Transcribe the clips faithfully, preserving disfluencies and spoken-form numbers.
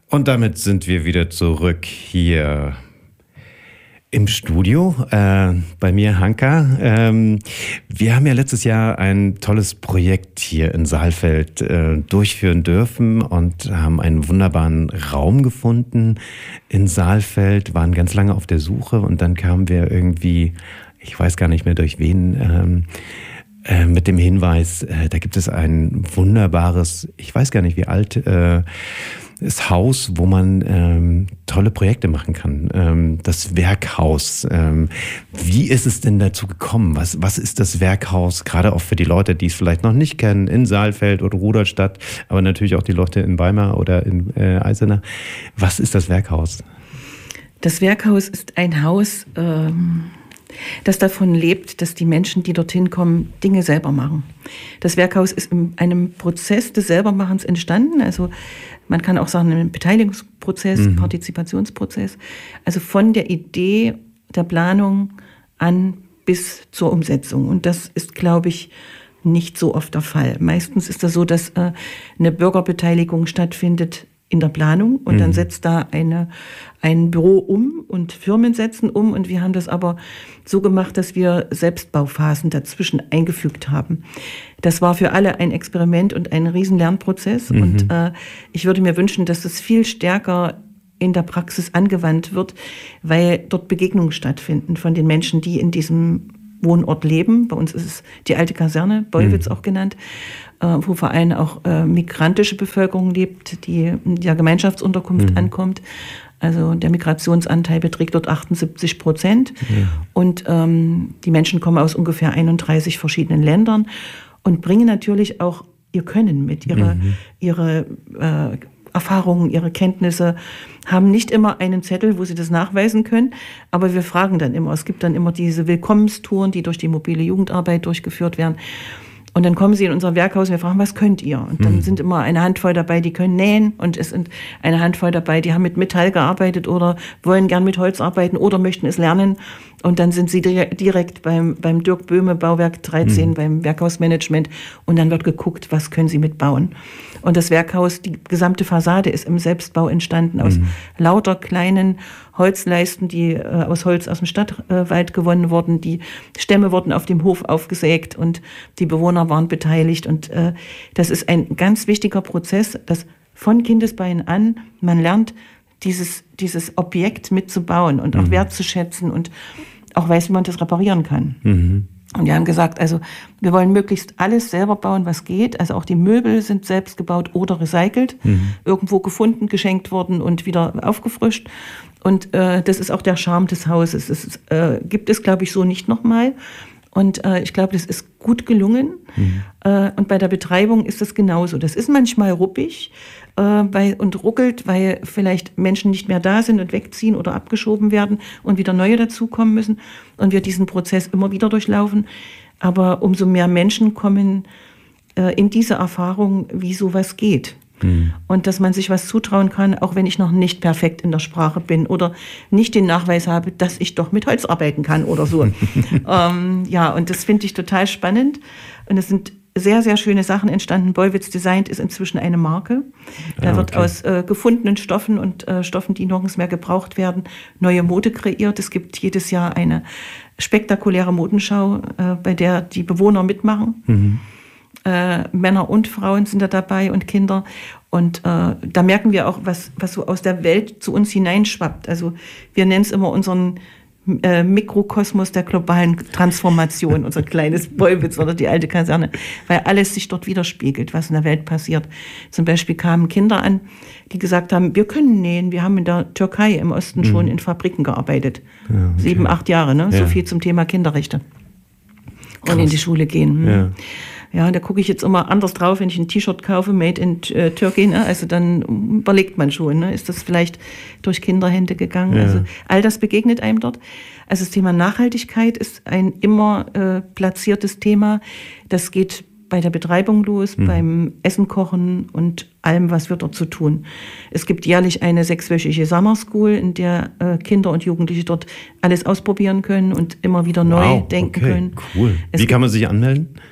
Und damit sind wir wieder zurück hier im Studio. Äh, bei mir Hanka. Ähm, wir haben ja letztes Jahr ein tolles Projekt hier in Saalfeld äh, durchführen dürfen und haben einen wunderbaren Raum gefunden in Saalfeld, waren ganz lange auf der Suche und dann kamen wir irgendwie, ich weiß gar nicht mehr durch wen, ähm, äh, mit dem Hinweis, äh, da gibt es ein wunderbares, ich weiß gar nicht wie alt, äh, das Haus, wo man ähm, tolle Projekte machen kann. Ähm, das Werkhaus. Ähm, wie ist es denn dazu gekommen? Was, was ist das Werkhaus? Gerade auch für die Leute, die es vielleicht noch nicht kennen, in Saalfeld oder Rudolstadt, aber natürlich auch die Leute in Weimar oder in äh, Eisenach. Was ist das Werkhaus? Das Werkhaus ist ein Haus, ähm, das davon lebt, dass die Menschen, die dorthin kommen, Dinge selber machen. Das Werkhaus ist in einem Prozess des Selbermachens entstanden. Also man kann auch sagen, ein Beteiligungsprozess, mhm. Partizipationsprozess. Also von der Idee der Planung an bis zur Umsetzung. Und das ist, glaube ich, nicht so oft der Fall. Meistens ist das so, dass äh, eine Bürgerbeteiligung stattfindet in der Planung und mhm. dann setzt da eine, ein Büro um und Firmen setzen um und wir haben das aber so gemacht, dass wir Selbstbauphasen dazwischen eingefügt haben. Das war für alle ein Experiment und ein riesen Lernprozess mhm. und äh, ich würde mir wünschen, dass das viel stärker in der Praxis angewandt wird, weil dort Begegnungen stattfinden von den Menschen, die in diesem Wohnort leben. Bei uns ist es die alte Kaserne, Bollwitz mhm. auch genannt, äh, wo vor allem auch äh, migrantische Bevölkerung lebt, die in der Gemeinschaftsunterkunft mhm. ankommt. Also der Migrationsanteil beträgt dort achtundsiebzig Prozent. Ja. Und ähm, die Menschen kommen aus ungefähr einunddreißig verschiedenen Ländern und bringen natürlich auch ihr Können mit, ihre, mhm. ihre äh, Erfahrungen, ihre Kenntnisse, haben nicht immer einen Zettel, wo sie das nachweisen können, aber wir fragen dann immer. Es gibt dann immer diese Willkommenstouren, die durch die mobile Jugendarbeit durchgeführt werden. Und dann kommen sie in unser Werkhaus und wir fragen, was könnt ihr? Und dann mhm. sind immer eine Handvoll dabei, die können nähen und es sind eine Handvoll dabei, die haben mit Metall gearbeitet oder wollen gern mit Holz arbeiten oder möchten es lernen. Und dann sind sie direkt beim, beim Dirk Böhme Bauwerk dreizehn, mhm. beim Werkhausmanagement und dann wird geguckt, was können sie mitbauen. Und das Werkhaus, die gesamte Fassade ist im Selbstbau entstanden aus mhm. lauter kleinen Holzleisten, die äh, aus Holz aus dem Stadtwald gewonnen wurden. Die Stämme wurden auf dem Hof aufgesägt und die Bewohner waren beteiligt. Und äh, das ist ein ganz wichtiger Prozess, dass von Kindesbeinen an man lernt, dieses, dieses Objekt mitzubauen und auch mhm. wertzuschätzen und auch weiß, wie man das reparieren kann. Mhm. Und wir haben gesagt, also wir wollen möglichst alles selber bauen, was geht. Also auch die Möbel sind selbst gebaut oder recycelt, mhm. irgendwo gefunden, geschenkt worden und wieder aufgefrischt. Und äh, das ist auch der Charme des Hauses. Es äh, gibt es, glaube ich, so nicht nochmal. Und äh, ich glaube, das ist gut gelungen. Mhm. Äh, und bei der Betreibung ist das genauso. Das ist manchmal ruppig äh, weil, und ruckelt, weil vielleicht Menschen nicht mehr da sind und wegziehen oder abgeschoben werden und wieder neue dazukommen müssen. Und wir diesen Prozess immer wieder durchlaufen. Aber umso mehr Menschen kommen äh, in diese Erfahrung, wie sowas geht. Mhm. Und dass man sich was zutrauen kann, auch wenn ich noch nicht perfekt in der Sprache bin oder nicht den Nachweis habe, dass ich doch mit Holz arbeiten kann oder so. ähm, ja, und das finde ich total spannend. Und es sind sehr, sehr schöne Sachen entstanden. Bollwitz Designt ist inzwischen eine Marke. Da ah, wird okay. aus äh, gefundenen Stoffen und äh, Stoffen, die nirgends mehr gebraucht werden, neue Mode kreiert. Es gibt jedes Jahr eine spektakuläre Modenschau, äh, bei der die Bewohner mitmachen. Mhm. Äh, Männer und Frauen sind da dabei und Kinder. Und äh, da merken wir auch, was, was so aus der Welt zu uns hineinschwappt. Also wir nennen es immer unseren äh, Mikrokosmos der globalen Transformation, unser kleines Bollwitz oder die alte Kaserne, weil alles sich dort widerspiegelt, was in der Welt passiert. Zum Beispiel kamen Kinder an, die gesagt haben, wir können nähen. Wir haben in der Türkei im Osten mhm. schon in Fabriken gearbeitet. Ja, okay. Sieben, acht Jahre, ne? Ja. So viel zum Thema Kinderrechte. Und Krass. in die Schule gehen. Hm. Ja. Ja, da gucke ich jetzt immer anders drauf, wenn ich ein T-Shirt kaufe, made in äh, Turkey, ne? Also dann überlegt man schon, ne? Ist das vielleicht durch Kinderhände gegangen? Ja. Also all das begegnet einem dort. Also das Thema Nachhaltigkeit ist ein immer äh, platziertes Thema. Das geht bei der Betreibung los, mhm. beim Essen kochen und allem, was wir dort zu tun. Es gibt jährlich eine sechswöchige Summer School, in der äh, Kinder und Jugendliche dort alles ausprobieren können und immer wieder neu wow, denken okay, können. Cool. Es Wie kann man sich anmelden?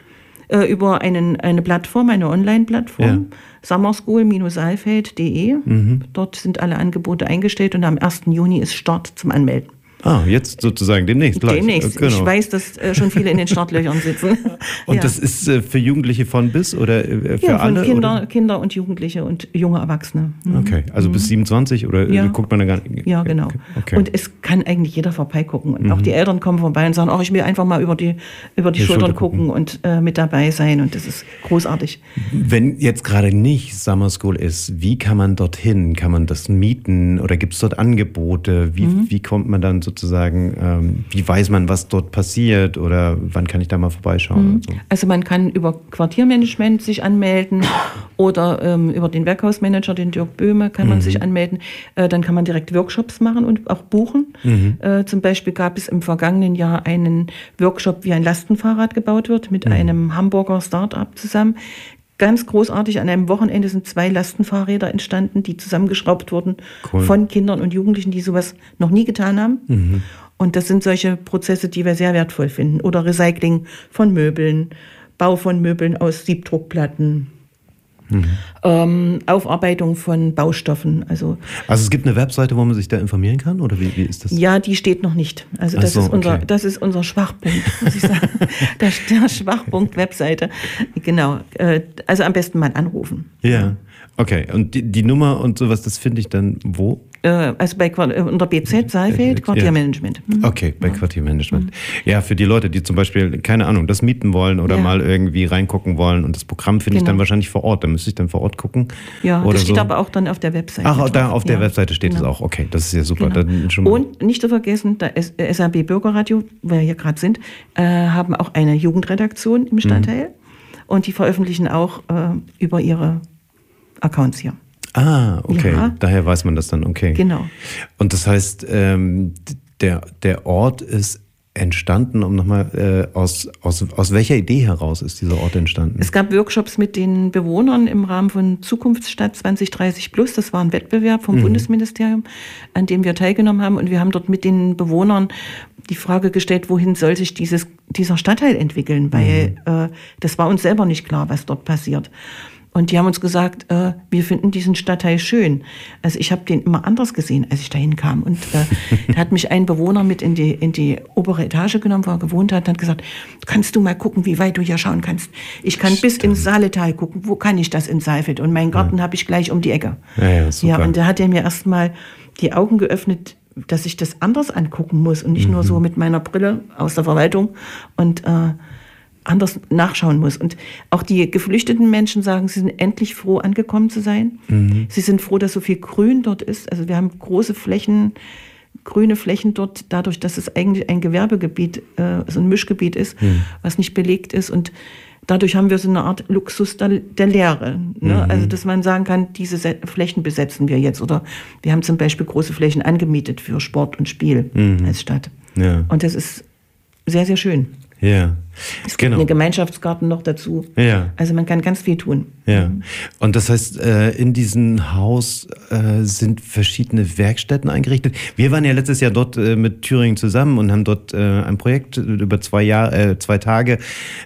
Äh, über einen, eine Plattform, eine Online-Plattform, ja. summerschool Bindestrich saalfeld Punkt de. Mhm. Dort sind alle Angebote eingestellt und am ersten Juni ist Start zum Anmelden. Ah, jetzt sozusagen demnächst gleich. Demnächst. Genau. Ich weiß, dass äh, schon viele in den Startlöchern sitzen. Und ja. das ist äh, für Jugendliche von bis oder äh, für ja, von alle? Kinder, oder? Kinder und Jugendliche und junge Erwachsene. Mhm. Okay, also mhm. bis siebenundzwanzig oder ja. guckt man da gar nicht? Ja, genau. Okay. Und es kann eigentlich jeder vorbeigucken. Und mhm. auch die Eltern kommen vorbei und sagen, oh, ich will einfach mal über die, über die, die Schultern Schulter gucken, gucken und äh, mit dabei sein. Und das ist großartig. Wenn jetzt gerade nicht Summer School ist, wie kann man dorthin? Kann man das mieten oder gibt es dort Angebote? Wie, mhm. wie kommt man dann sozusagen... Ähm, wie weiß man, was dort passiert oder wann kann ich da mal vorbeischauen? Mhm. So? Also man kann über Quartiermanagement sich anmelden oder ähm, über den Werkhausmanager, den Dirk Böhme, kann man mhm. sich anmelden. Äh, dann kann man direkt Workshops machen und auch buchen. Mhm. Äh, zum Beispiel gab es im vergangenen Jahr einen Workshop, wie ein Lastenfahrrad gebaut wird, mit mhm. einem Hamburger Start-up zusammen. Ganz großartig, an einem Wochenende sind zwei Lastenfahrräder entstanden, die zusammengeschraubt wurden cool. von Kindern und Jugendlichen, die sowas noch nie getan haben. Mhm. Und das sind solche Prozesse, die wir sehr wertvoll finden. Oder Recycling von Möbeln, Bau von Möbeln aus Siebdruckplatten, mhm. ähm, Aufarbeitung von Baustoffen. Also, also es gibt eine Webseite, wo man sich da informieren kann? Oder wie, wie ist das? Ja, die steht noch nicht. Also das, so, ist, unser, okay. das ist unser Schwachpunkt, muss ich sagen. der, der Schwachpunkt Webseite. Genau. Also am besten mal anrufen. Ja, okay. Und die, die Nummer und sowas, das finde ich dann wo? Also bei unter B Z Saalfeld, Quartiermanagement. Mhm. Okay, bei ja. Quartiermanagement. Ja, für die Leute, die zum Beispiel, keine Ahnung, das mieten wollen oder ja. mal irgendwie reingucken wollen und das Programm finde genau. ich dann wahrscheinlich vor Ort. Da müsste ich dann vor Ort gucken. Ja, oder das steht so. aber auch dann auf der Webseite. Ach, da auf der ja. Webseite steht es genau. auch. Okay, das ist ja super. Genau. Dann schon mal. Und nicht zu vergessen, da S R B Bürgerradio, wo wir hier gerade sind, äh, haben auch eine Jugendredaktion im Stadtteil. Mhm. Und die veröffentlichen auch äh, über ihre Accounts hier. Ah, okay. Ja. Daher weiß man das dann, okay. Genau. Und das heißt, ähm, der, der Ort ist entstanden, um nochmal, äh, aus, aus, aus welcher Idee heraus ist dieser Ort entstanden? Es gab Workshops mit den Bewohnern im Rahmen von Zukunftsstadt zwanzig dreißig plus. Das war ein Wettbewerb vom mhm. Bundesministerium, an dem wir teilgenommen haben. Und wir haben dort mit den Bewohnern die Frage gestellt, wohin soll sich dieses, dieser Stadtteil entwickeln? Weil mhm. äh, das war uns selber nicht klar, was dort passiert. Und die haben uns gesagt, äh, wir finden diesen Stadtteil schön. Also ich habe den immer anders gesehen, als ich dahin kam. Und äh, da hat mich ein Bewohner mit in die, in die obere Etage genommen, wo er gewohnt hat, und hat gesagt, kannst du mal gucken, wie weit du hier schauen kannst. Ich kann Stimmt. bis ins Saaletal gucken. Wo kann ich das in Saalfeld? Und meinen Garten ja. habe ich gleich um die Ecke. Ja, ja, super. Ja, und da hat er mir erst mal die Augen geöffnet, dass ich das anders angucken muss und nicht mhm. nur so mit meiner Brille aus der Verwaltung und äh, anders nachschauen muss. Und auch die geflüchteten Menschen sagen, sie sind endlich froh, angekommen zu sein. Mhm. Sie sind froh, dass so viel Grün dort ist. Also wir haben große Flächen, grüne Flächen dort, dadurch, dass es eigentlich ein Gewerbegebiet, äh, so ein Mischgebiet ist, mhm. was nicht belegt ist. Und dadurch haben wir so eine Art Luxus der, der Leere. Ne? Mhm. Also dass man sagen kann, diese Flächen besetzen wir jetzt. Oder wir haben zum Beispiel große Flächen angemietet für Sport und Spiel mhm. als Stadt. Ja. Und das ist sehr, sehr schön. Ja, es gibt genau. einen Gemeinschaftsgarten noch dazu. Ja. Also man kann ganz viel tun. Ja. Und das heißt, in diesem Haus sind verschiedene Werkstätten eingerichtet. Wir waren ja letztes Jahr dort mit Thüringen zusammen und haben dort ein Projekt über zwei Jahre, zwei Tage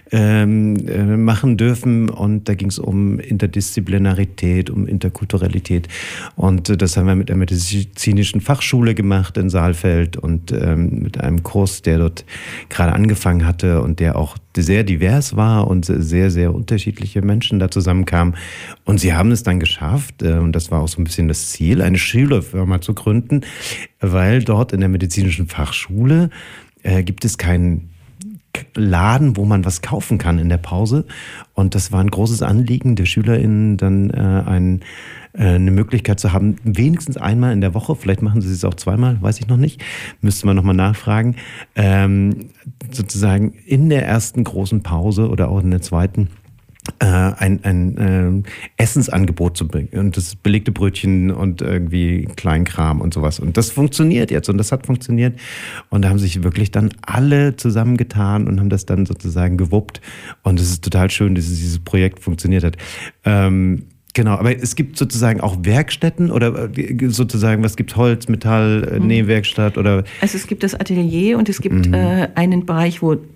machen dürfen. Und da ging es um Interdisziplinarität, um Interkulturalität. Und das haben wir mit der medizinischen Fachschule gemacht in Saalfeld und mit einem Kurs, der dort gerade angefangen hatte und der auch sehr divers war und sehr, sehr unterschiedliche Menschen da zusammenkamen. Und sie haben es dann geschafft, und das war auch so ein bisschen das Ziel, eine Schülerfirma zu gründen, weil dort in der medizinischen Fachschule äh, gibt es keinen Laden, wo man was kaufen kann in der Pause. Und das war ein großes Anliegen der SchülerInnen, dann äh, ein, äh, eine Möglichkeit zu haben, wenigstens einmal in der Woche, vielleicht machen sie es auch zweimal, weiß ich noch nicht, müsste man nochmal nachfragen, ähm, sozusagen in der ersten großen Pause oder auch in der zweiten äh, ein, ein äh, Essensangebot zu bringen und das belegte Brötchen und irgendwie Kleinkram und sowas. Und das funktioniert jetzt und das hat funktioniert. Und da haben sich wirklich dann alle zusammengetan und haben das dann sozusagen gewuppt. Und es ist total schön, dass dieses Projekt funktioniert hat. Ähm, Genau, aber es gibt sozusagen auch Werkstätten oder sozusagen, was gibt Holz, Metall, mhm. Nähwerkstatt oder? Also es gibt das Atelier und es gibt mhm. äh, einen Bereich, wo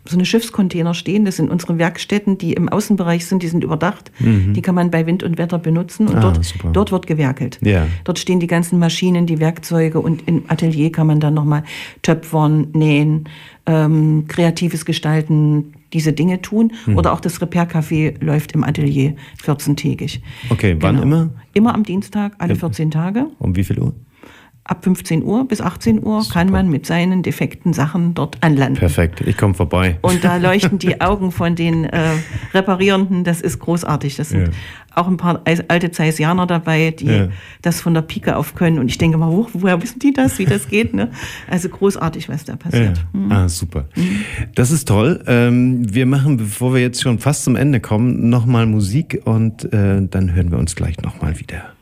so eine Schiffscontainer stehen. Das sind unsere Werkstätten, die im Außenbereich sind, die sind überdacht. Mhm. Die kann man bei Wind und Wetter benutzen und Ah, dort, super. dort wird gewerkelt. Ja. Dort stehen die ganzen Maschinen, die Werkzeuge und im Atelier kann man dann nochmal töpfern, nähen, ähm, kreatives Gestalten, diese Dinge tun. Mhm. Oder auch das Repair-Café läuft im Atelier vierzehntägig. Okay, wann Genau. immer? Immer am Dienstag, alle Ja. vierzehn Tage. Um wie viel Uhr? Ab fünfzehn Uhr bis achtzehn Uhr Super. kann man mit seinen defekten Sachen dort anlanden. Perfekt, ich komme vorbei. Und da leuchten die Augen von den äh, Reparierenden, das ist großartig. Das sind Ja. auch ein paar alte Zeissianer dabei, die Ja. das von der Pike auf können. Und ich denke mal, wo, woher wissen die das, wie das geht? Ne? Also großartig, was da Ja. passiert. Mhm. Ah, super. Das ist toll. Ähm, wir machen, bevor wir jetzt schon fast zum Ende kommen, nochmal Musik und äh, dann hören wir uns gleich nochmal wieder.